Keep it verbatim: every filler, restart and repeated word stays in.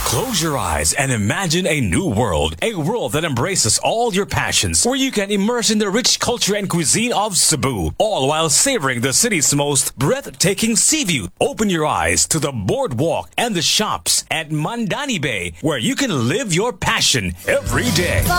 Close your eyes and imagine a new world. A world that embraces all your passions, where you can immerse in the rich culture and cuisine of Cebu, all while savoring the city's most breathtaking sea view. Open your eyes to the boardwalk and the shops at Mandani Bay, where you can live your passion every day.